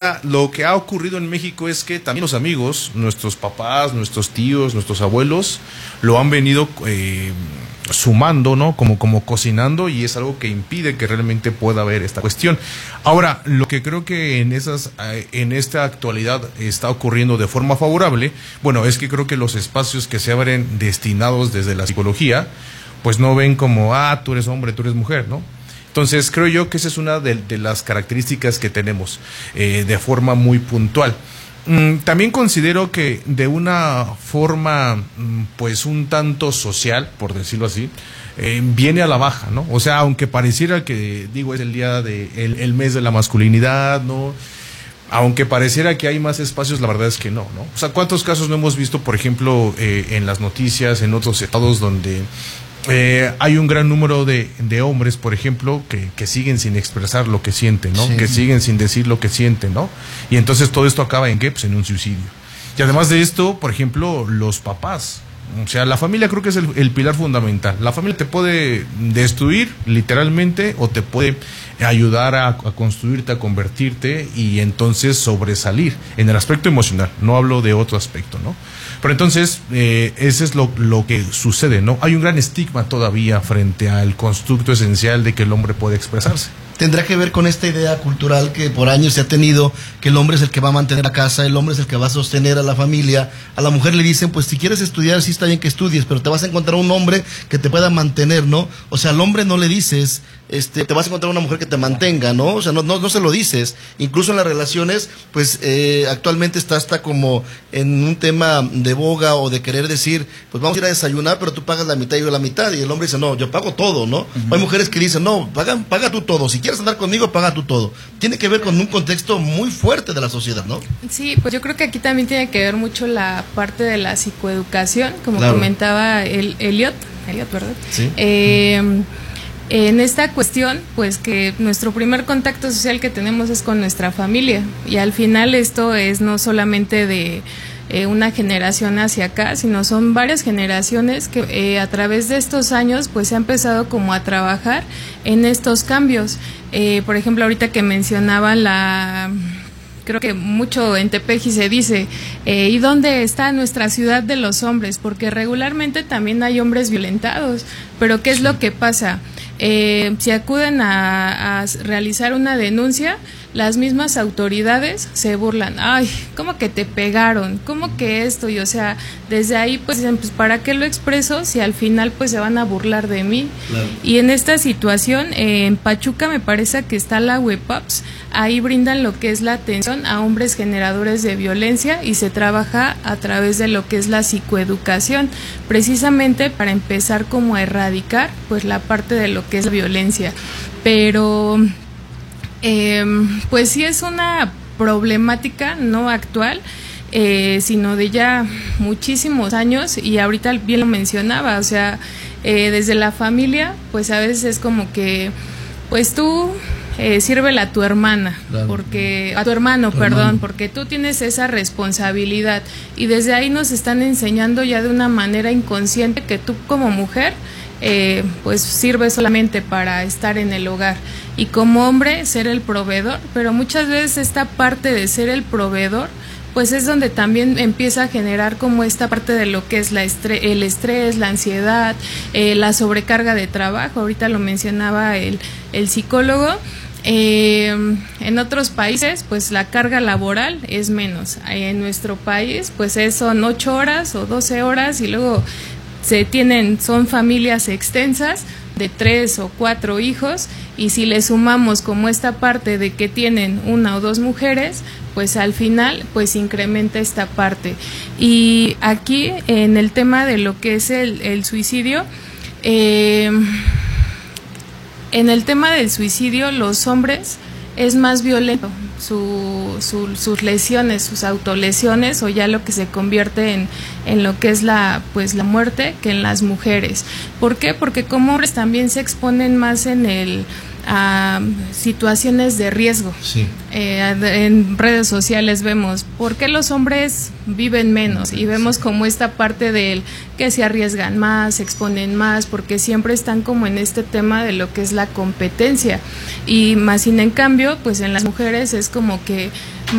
Ahora, lo que ha ocurrido en México es que también los amigos, nuestros papás, nuestros tíos, nuestros abuelos, lo han venido sumando, ¿no? Como cocinando, y es algo que impide que realmente pueda haber esta cuestión. Ahora, lo que creo que en esta actualidad está ocurriendo de forma favorable, bueno, es que creo que los espacios que se abren destinados desde la psicología, pues no ven como, tú eres hombre, tú eres mujer, ¿no? Entonces, creo yo que esa es una de las características que tenemos de forma muy puntual. También considero que de una forma, pues un tanto social, por decirlo así, viene a la baja, ¿no? O sea, aunque pareciera que, digo, es el día el mes de la masculinidad, ¿no? Aunque pareciera que hay más espacios, la verdad es que no, ¿no? O sea, ¿cuántos casos no hemos visto, por ejemplo, en las noticias, en otros estados donde hay un gran número de hombres, por ejemplo, que siguen sin expresar lo que sienten, ¿no? Sí. Que siguen sin decir lo que sienten, ¿no? Y entonces todo esto acaba ¿en qué? Pues en un suicidio. Y además de esto, por ejemplo, los papás. O sea, la familia creo que es el pilar fundamental. La familia te puede destruir, literalmente, o te puede ayudar a construirte, a convertirte, y entonces sobresalir en el aspecto emocional. No hablo de otro aspecto, ¿no? Pero entonces, ese es lo que sucede, ¿no? Hay un gran estigma todavía frente al constructo esencial de que el hombre puede expresarse. Tendrá que ver con esta idea cultural que por años se ha tenido, que el hombre es el que va a mantener la casa, el hombre es el que va a sostener a la familia. A la mujer le dicen, pues si quieres estudiar, sí está bien que estudies, pero te vas a encontrar un hombre que te pueda mantener, ¿no? O sea, al hombre no le dices, te vas a encontrar una mujer que te mantenga, ¿no? O sea, no se lo dices. Incluso en las relaciones, pues actualmente está hasta como en un tema de boga o de querer decir, pues vamos a ir a desayunar, pero tú pagas la mitad y yo la mitad. Y el hombre dice, no, yo pago todo, ¿no? Hay mujeres que dicen, no, paga tú todo. Si quieres andar conmigo, paga tú todo. Tiene que ver con un contexto muy fuerte de la sociedad, ¿no? Sí, pues yo creo que aquí también tiene que ver mucho la parte de la psicoeducación, como comentaba Elliot, ¿verdad? Sí. En esta cuestión, pues que nuestro primer contacto social que tenemos es con nuestra familia, y al final esto es no solamente de una generación hacia acá, sino son varias generaciones que a través de estos años pues se ha empezado como a trabajar en estos cambios. Por ejemplo, ahorita que mencionaban creo que mucho en Tepeji se dice, ¿y dónde está nuestra ciudad de los hombres? Porque regularmente también hay hombres violentados, pero ¿qué es lo que pasa? Si acuden a realizar una denuncia, las mismas autoridades se burlan. Ay, ¿cómo que te pegaron? ¿Cómo que esto? Y o sea, desde ahí pues dicen, pues ¿para qué lo expreso si al final pues se van a burlar de mí? Claro. Y en esta situación, en Pachuca me parece que está la WEPAPS, ahí brindan lo que es la atención a hombres generadores de violencia y se trabaja a través de lo que es la psicoeducación, precisamente para empezar como a erradicar pues la parte de lo que es la violencia. Pero pues sí es una problemática no actual, sino de ya muchísimos años, y ahorita bien lo mencionaba, o sea, desde la familia pues a veces es como que pues tú sírvela a tu hermana, claro, porque a tu hermano, perdón, porque tú tienes esa responsabilidad, y desde ahí nos están enseñando ya de una manera inconsciente que tú como mujer pues sirve solamente para estar en el hogar, y como hombre ser el proveedor. Pero muchas veces esta parte de ser el proveedor pues es donde también empieza a generar como esta parte de lo que es el estrés, la ansiedad, la sobrecarga de trabajo. Ahorita lo mencionaba el psicólogo. En otros países pues la carga laboral es menos. En nuestro país pues son 8 horas o 12 horas, y luego son familias extensas de 3 o 4 hijos, y si le sumamos como esta parte de que tienen 1 o 2 mujeres, pues al final pues incrementa esta parte. Y aquí en el tema de lo que es el suicidio, en el tema del suicidio los hombres es más violento sus lesiones, sus autolesiones, o ya lo que se convierte en lo que es la muerte, que en las mujeres. ¿Por qué? Porque como hombres también se exponen más a situaciones de riesgo. Sí. En redes sociales vemos por qué los hombres viven menos, y vemos como esta parte del que se arriesgan más, se exponen más, porque siempre están como en este tema de lo que es la competencia, y más sin en cambio pues en las mujeres es como que